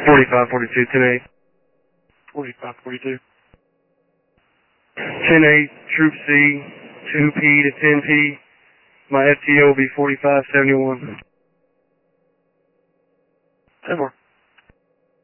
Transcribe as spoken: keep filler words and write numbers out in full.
forty-five forty-two, ten eight. forty-five forty-two. ten eight, Troop C, two P to ten P. My F T O will be forty-five seventy-one. ten more.